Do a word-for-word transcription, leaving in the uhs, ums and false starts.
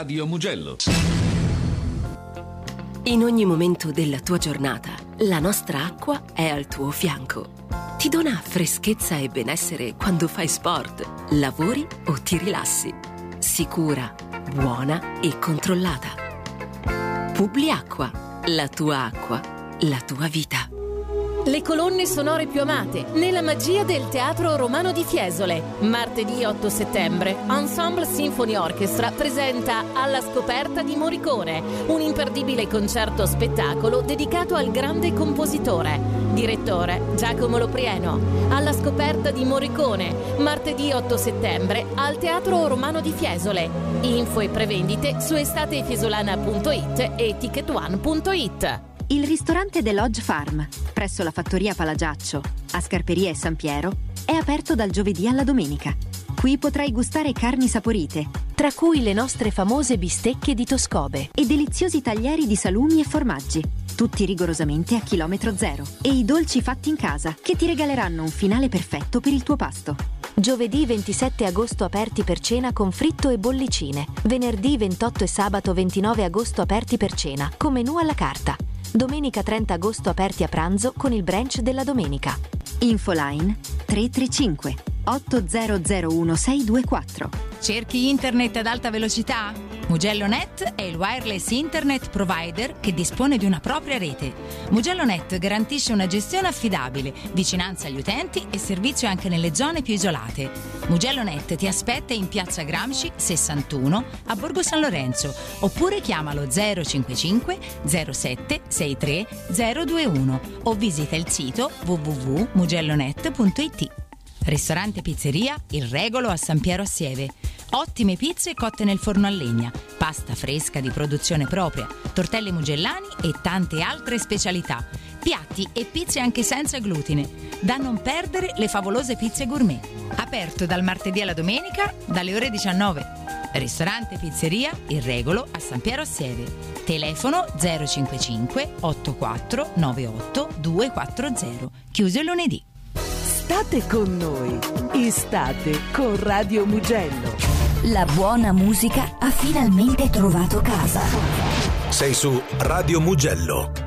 Radio Mugello. In ogni momento della tua giornata, la nostra acqua è al tuo fianco. Ti dona freschezza e benessere quando fai sport, lavori o ti rilassi. Sicura, buona e controllata. Publiacqua, la tua acqua, la tua vita. Le colonne sonore più amate, nella magia del Teatro Romano di Fiesole. Martedì otto settembre, Ensemble Symphony Orchestra presenta Alla scoperta di Morricone, un imperdibile concerto spettacolo dedicato al grande compositore. Direttore Giacomo Loprieno. Alla scoperta di Morricone, martedì otto settembre al Teatro Romano di Fiesole. Info e prevendite su estatefiesolana punto it e ticket one punto it. Il ristorante The Lodge Farm, presso la fattoria Palagiaccio, a Scarperia e San Piero, è aperto dal giovedì alla domenica. Qui potrai gustare carni saporite, tra cui le nostre famose bistecche di Toscobe, e deliziosi taglieri di salumi e formaggi, tutti rigorosamente a chilometro zero, e i dolci fatti in casa, che ti regaleranno un finale perfetto per il tuo pasto. Giovedì ventisette agosto aperti per cena con fritto e bollicine. Venerdì ventotto e sabato ventinove agosto aperti per cena, con menù alla carta. Domenica trenta agosto aperti a pranzo con il brunch della domenica. Infoline tre tre cinque otto zero zero uno sei due quattro. Cerchi internet ad alta velocità? MugelloNet è il wireless internet provider che dispone di una propria rete. MugelloNet garantisce una gestione affidabile, vicinanza agli utenti e servizio anche nelle zone più isolate. MugelloNet ti aspetta in Piazza Gramsci sessantuno a Borgo San Lorenzo, oppure chiamalo zero cinquantacinque zero sette sei tre zero due uno o visita il sito w w w punto mugellonet punto it. Ristorante Pizzeria Il Regolo a San Piero a Sieve. Ottime pizze cotte nel forno a legna, pasta fresca di produzione propria, tortelli mugellani e tante altre specialità. Piatti e pizze anche senza glutine. Da non perdere le favolose pizze gourmet. Aperto dal martedì alla domenica dalle ore diciannove. Ristorante Pizzeria Il Regolo a San Piero a Sieve. Telefono zero cinquantacinque otto quattro nove otto due quattro zero. Chiuso il lunedì. State con noi, estate con Radio Mugello. La buona musica ha finalmente trovato casa. Sei su Radio Mugello.